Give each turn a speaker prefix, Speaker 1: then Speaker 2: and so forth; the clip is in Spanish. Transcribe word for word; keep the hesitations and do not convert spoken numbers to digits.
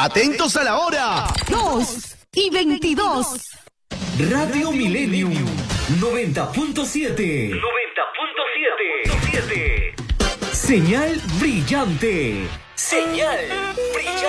Speaker 1: Atentos a la hora.
Speaker 2: Dos y veintidós.
Speaker 3: Radio Millennium noventa punto siete. noventa punto siete. Señal brillante. Señal brillante.